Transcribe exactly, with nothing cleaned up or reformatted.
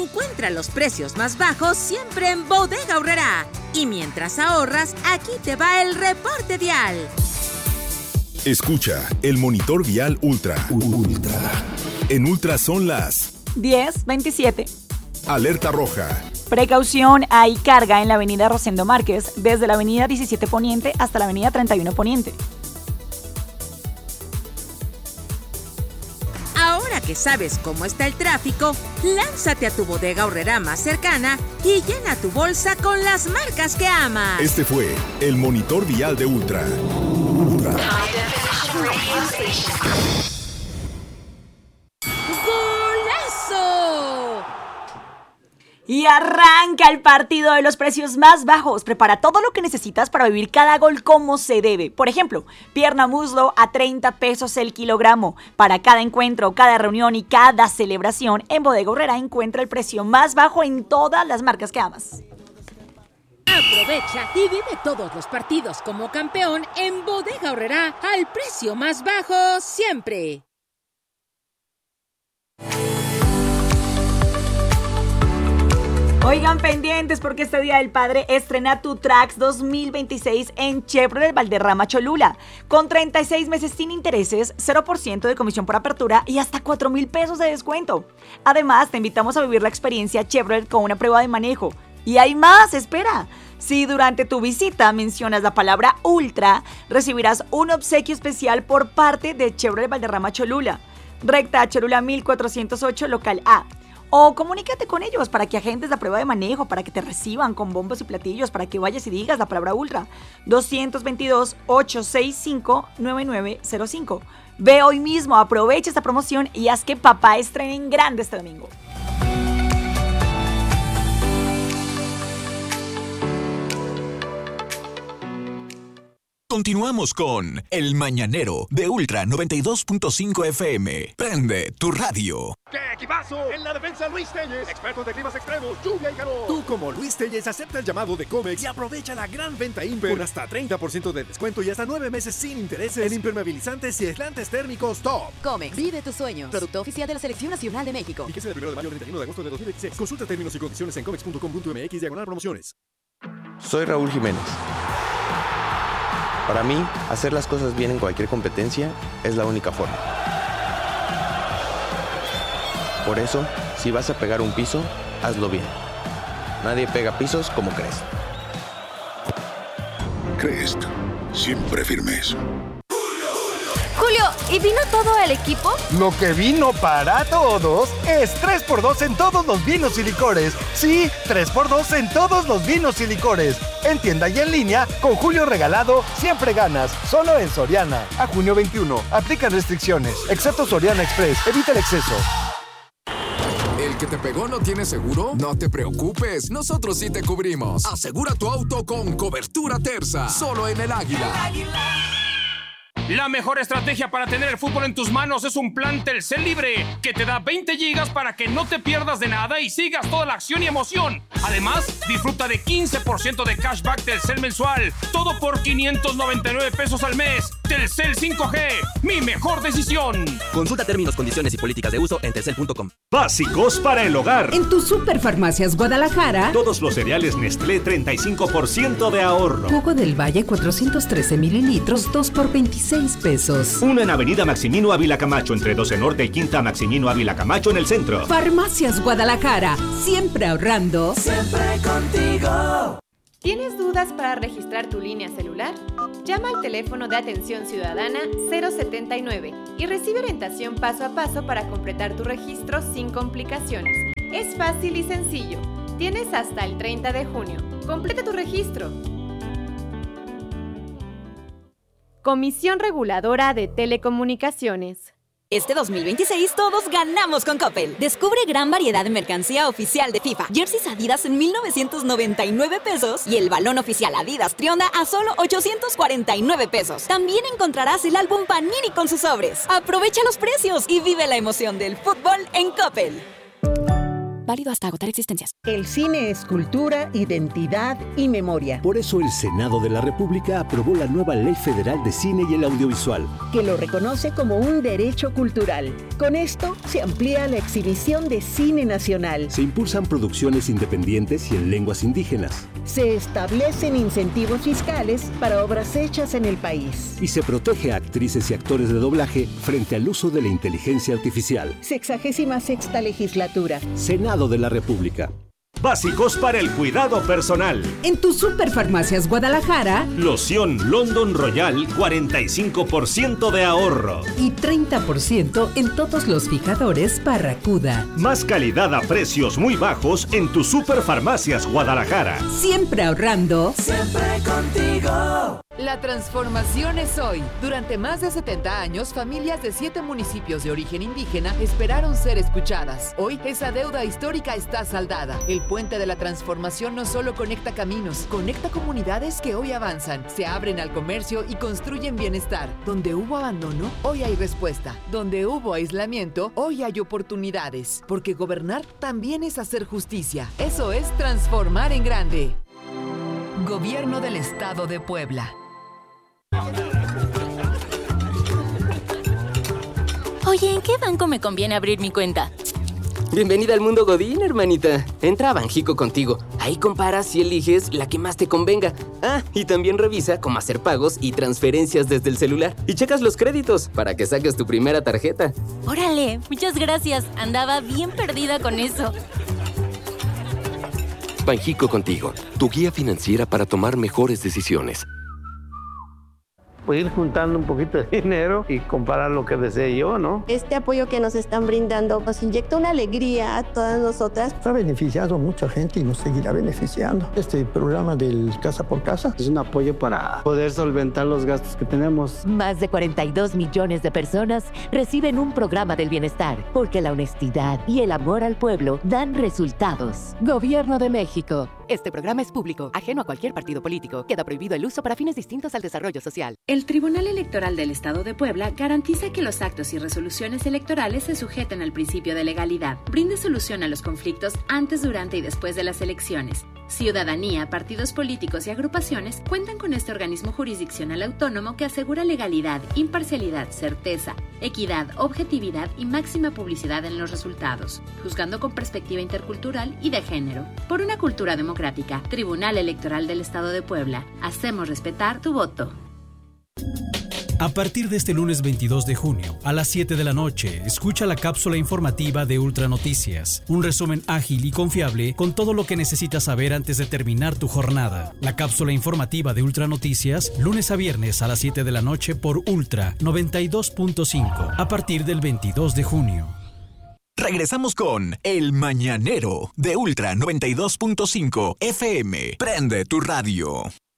Encuentra los precios más bajos siempre en Bodega Aurrerá. Y mientras ahorras, aquí te va el reporte vial. Escucha el monitor vial Ultra. Ultra. En Ultra son las diez veintisiete. Alerta roja. Precaución, hay carga en la avenida Rosendo Márquez, desde la avenida diecisiete Poniente hasta la avenida treinta y uno Poniente. Ahora que sabes cómo está el tráfico, lánzate a tu Bodega Aurrerá más cercana y llena tu bolsa con las marcas que amas. Este fue el monitor vial de Ultra. Ultra. ¡Golazo! Y arranca el partido de los precios más bajos. Prepara todo lo que necesitas para vivir cada gol como se debe. Por ejemplo, pierna muslo a treinta pesos el kilogramo. Para cada encuentro, cada reunión y cada celebración, en Bodega Aurrerá encuentra el precio más bajo en todas las marcas que amas. Aprovecha y vive todos los partidos como campeón en Bodega Aurrerá al precio más bajo siempre. Oigan, pendientes porque este Día del Padre estrena tu Trax dos mil veintiséis en Chevrolet Valderrama Cholula, con treinta y seis meses sin intereses, cero por ciento de comisión por apertura y hasta cuatro mil pesos de descuento. Además, te invitamos a vivir la experiencia Chevrolet con una prueba de manejo. Y hay más, espera. Si durante tu visita mencionas la palabra Ultra, recibirás un obsequio especial por parte de Chevrolet Valderrama Cholula, recta Cholula mil cuatrocientos ocho, local A. O comunícate con ellos para que agendes la prueba de manejo, para que te reciban con bombos y platillos, para que vayas y digas la palabra Ultra. dos dos dos, ocho seis cinco, nueve nueve cero cinco. Ve hoy mismo, aprovecha esta promoción y haz que papá estrene en grande este domingo. Continuamos con El Mañanero de Ultra noventa y dos punto cinco F M. Prende tu radio. ¡Qué equipazo! En la defensa, Luis Telles, expertos de climas extremos, lluvia y calor. Tú, como Luis Telles, acepta el llamado de Comex y aprovecha la gran venta Imper con hasta treinta por ciento de descuento y hasta nueve meses sin intereses en impermeabilizantes y aislantes térmicos Top. Comex, vive tus sueños. Producto oficial de la Selección Nacional de México. Fíjese del primero de mayo al treinta y uno de agosto de dos mil veintiséis. Consulta términos y condiciones en comex punto com punto m x diagonal promociones. Soy Raúl Jiménez. Para mí, hacer las cosas bien en cualquier competencia es la única forma. Por eso, si vas a pegar un piso, hazlo bien. Nadie pega pisos como Crest. Crest, siempre firmes. Julio, ¿y vino todo el equipo? Lo que vino para todos es tres por dos en todos los vinos y licores. Sí, tres por dos en todos los vinos y licores. En tienda y en línea, con Julio regalado, siempre ganas. Solo en Soriana. A junio veintiuno. Aplican restricciones. Excepto Soriana Express. Evita el exceso. ¿El que te pegó no tiene seguro? No te preocupes, nosotros sí te cubrimos. Asegura tu auto con cobertura Terza. Solo en El Águila. El Águila. La mejor estrategia para tener el fútbol en tus manos es un plan Telcel Libre que te da veinte gigas para que no te pierdas de nada y sigas toda la acción y emoción. Además, disfruta de quince por ciento de cashback Telcel mensual. Todo por quinientos noventa y nueve pesos al mes. Telcel cinco G, mi mejor decisión. Consulta términos, condiciones y políticas de uso en telcel punto com. Básicos para el hogar. En tu Superfarmacias Guadalajara. Todos los cereales Nestlé, treinta y cinco por ciento de ahorro. Jugo del Valle, cuatrocientos trece mililitros, dos por veintiséis pesos. Uno en Avenida Maximino Ávila Camacho, entre doce Norte y Quinta Maximino Ávila Camacho en el centro. Farmacias Guadalajara, siempre ahorrando. Siempre contigo. ¿Tienes dudas para registrar tu línea celular? Llama al teléfono de atención ciudadana cero setenta y nueve y recibe orientación paso a paso para completar tu registro sin complicaciones. Es fácil y sencillo. Tienes hasta el treinta de junio. Completa tu registro. Comisión Reguladora de Telecomunicaciones. Este dos mil veintiséis todos ganamos con Coppel. Descubre gran variedad de mercancía oficial de FIFA. Jerseys Adidas en mil novecientos noventa y nueve pesos y el balón oficial Adidas Trionda a solo ochocientos cuarenta y nueve pesos. También encontrarás el álbum Panini con sus sobres. Aprovecha los precios y vive la emoción del fútbol en Coppel. Válido hasta agotar existencias. El cine es cultura, identidad y memoria. Por eso el Senado de la República aprobó la nueva Ley Federal de Cine y el Audiovisual, que lo reconoce como un derecho cultural. Con esto se amplía la exhibición de cine nacional. Se impulsan producciones independientes y en lenguas indígenas. Se establecen incentivos fiscales para obras hechas en el país. Y se protege a actrices y actores de doblaje frente al uso de la inteligencia artificial. Sexagésima sexta legislatura. Senado de la República. Básicos para el cuidado personal. En tu Superfarmacias Guadalajara, loción London Royal, cuarenta y cinco por ciento de ahorro. Y treinta por ciento en todos los fijadores Barracuda. Más calidad a precios muy bajos en tu Superfarmacias Guadalajara. Siempre ahorrando. Siempre contigo. La transformación es hoy. Durante más de setenta años, familias de siete municipios de origen indígena esperaron ser escuchadas. Hoy, esa deuda histórica está saldada. El puente de la transformación no solo conecta caminos, conecta comunidades que hoy avanzan, se abren al comercio y construyen bienestar. Donde hubo abandono, hoy hay respuesta. Donde hubo aislamiento, hoy hay oportunidades. Porque gobernar también es hacer justicia. Eso es transformar en grande. Gobierno del Estado de Puebla. Oye, ¿en qué banco me conviene abrir mi cuenta? Bienvenida al mundo Godín, hermanita. Entra a Banjico Contigo. Ahí comparas y eliges la que más te convenga. Ah, y también revisa cómo hacer pagos y transferencias desde el celular. Y checas los créditos para que saques tu primera tarjeta. Órale, muchas gracias. Andaba bien perdida con eso. Banjico Contigo, tu guía financiera para tomar mejores decisiones. Pues ir juntando un poquito de dinero y comprar lo que desee yo, ¿no? Este apoyo que nos están brindando nos inyecta una alegría a todas nosotras. Ha beneficiado a mucha gente y nos seguirá beneficiando. Este programa del Casa por Casa es un apoyo para poder solventar los gastos que tenemos. Más de cuarenta y dos millones de personas reciben un programa del bienestar, porque la honestidad y el amor al pueblo dan resultados. Gobierno de México. Este programa es público, ajeno a cualquier partido político. Queda prohibido el uso para fines distintos al desarrollo social. El Tribunal Electoral del Estado de Puebla garantiza que los actos y resoluciones electorales se sujeten al principio de legalidad. Brinde solución a los conflictos antes, durante y después de las elecciones. Ciudadanía, partidos políticos y agrupaciones cuentan con este organismo jurisdiccional autónomo que asegura legalidad, imparcialidad, certeza, equidad, objetividad y máxima publicidad en los resultados, juzgando con perspectiva intercultural y de género. Por una cultura democrática, Tribunal Electoral del Estado de Puebla. Hacemos respetar tu voto. A partir de este lunes veintidós de junio, a las siete de la noche, escucha la cápsula informativa de Ultra Noticias. Un resumen ágil y confiable con todo lo que necesitas saber antes de terminar tu jornada. La cápsula informativa de Ultra Noticias, lunes a viernes a las siete de la noche por Ultra noventa y dos punto cinco, a partir del veintidós de junio. Regresamos con El Mañanero de Ultra noventa y dos punto cinco F M. Prende tu radio.